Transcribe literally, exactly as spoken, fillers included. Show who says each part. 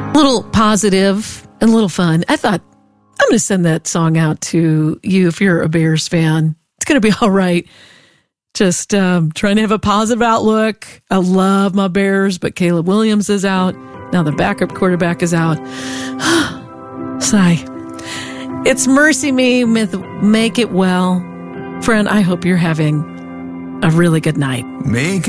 Speaker 1: A little positive and a little fun. I thought, I'm going to send that song out to you if you're a Bears fan. It's going to be all right. Just um, trying to have a positive outlook. I love my Bears, but Caleb Williams is out. Now the backup quarterback is out. Sigh. It's Mercy Me with Make It Well. Friend, I hope you're having a really good night.
Speaker 2: Make